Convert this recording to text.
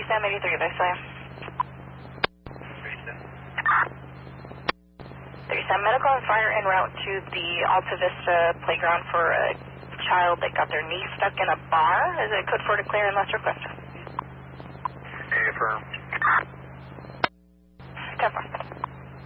3783, thanks, Sam. 37 medical and fire en route to the Alta Vista playground for a child that got their knee stuck in a bar. Is it code 4 to clear unless requested? Affirm. 10-4.